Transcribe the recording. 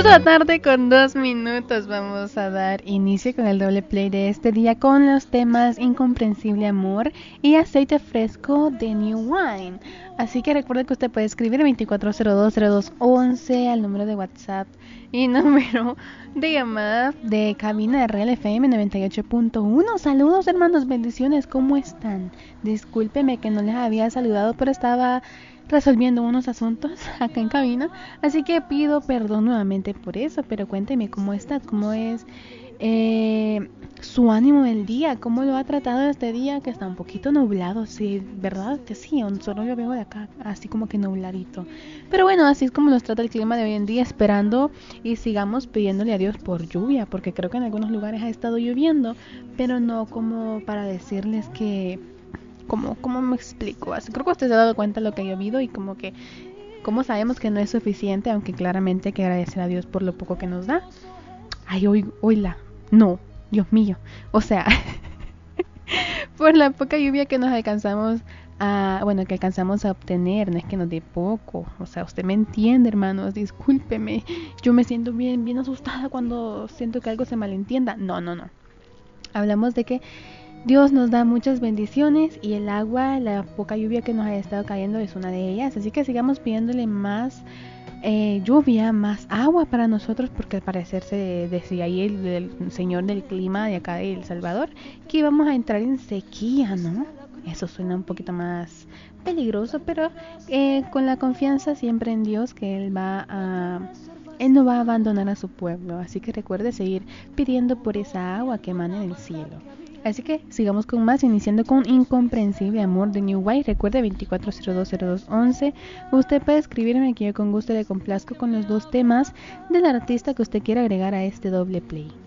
de la tarde con 2 minutos. Vamos a dar inicio con el doble play de este día con los temas Incomprensible Amor y Aceite Fresco de New Wine. Así que recuerde que usted puede escribir 24020211 al número de WhatsApp y número de llamada de cabina de Real FM 98.1. Saludos, hermanos, bendiciones, ¿cómo están? Discúlpeme que no les había saludado, pero estaba resolviendo unos asuntos acá en cabina, así que pido perdón nuevamente por eso. Pero cuénteme cómo está, cómo es su ánimo del día, cómo lo ha tratado este día que está un poquito nublado. Sí, verdad que sí, solo yo vengo de acá así como que nubladito, pero bueno, así es como nos trata el clima de hoy en día, esperando y sigamos pidiéndole a Dios por lluvia, porque creo que en algunos lugares ha estado lloviendo, pero no como para decirles que ¿cómo me explico? Así, creo que usted se ha dado cuenta de lo que ha llovido y como sabemos que no es suficiente, aunque claramente hay que agradecer a Dios por lo poco que nos da. Ay, oíla, no, Dios mío, o sea, por la poca lluvia que que alcanzamos a obtener, no es que nos dé poco, o sea, usted me entiende, hermanos, discúlpeme, yo me siento bien asustada cuando siento que algo se malentienda. No, hablamos de que Dios nos da muchas bendiciones y el agua, la poca lluvia que nos ha estado cayendo es una de ellas. Así que sigamos pidiéndole más lluvia, más agua para nosotros, porque al parecer se decía ahí el señor del clima de acá de El Salvador que íbamos a entrar en sequía, ¿no? Eso suena un poquito más peligroso, pero con la confianza siempre en Dios que Él no va a abandonar a su pueblo. Así que recuerde seguir pidiendo por esa agua que emana del cielo. Así que sigamos con más, iniciando con Incomprensible Amor de New Wine. Recuerde 24020211. Usted puede escribirme, que yo con gusto le complazco con los 2 temas del artista que usted quiera agregar a este doble play.